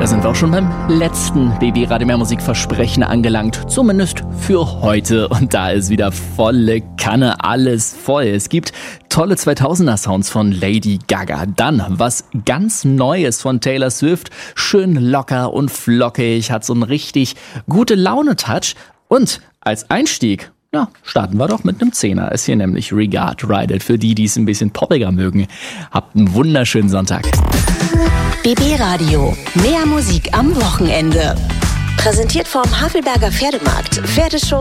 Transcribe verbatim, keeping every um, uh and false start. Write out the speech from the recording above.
Da sind wir auch schon beim letzten B B Radio Mehr Musik Versprechen angelangt. Zumindest für heute. Und da ist wieder volle Kanne, alles voll. Es gibt tolle zweitausender Sounds von Lady Gaga. Dann was ganz Neues von Taylor Swift. Schön locker und flockig, hat so einen richtig gute Laune-Touch. Und als Einstieg, ja, starten wir doch mit einem Zehner. Ist hier nämlich Regard Ride It für die, die es ein bisschen poppiger mögen. Habt einen wunderschönen Sonntag. B B Radio. Mehr Musik am Wochenende. Präsentiert vom Havelberger Pferdemarkt. Pferdeshow